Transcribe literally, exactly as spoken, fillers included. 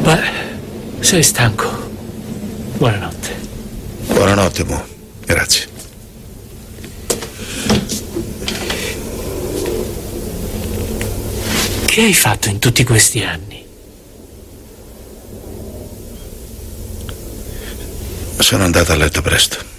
Beh, sei stanco. Buonanotte. Buonanotte, Mo. Grazie. Che hai fatto in tutti questi anni? Sono andato a letto presto.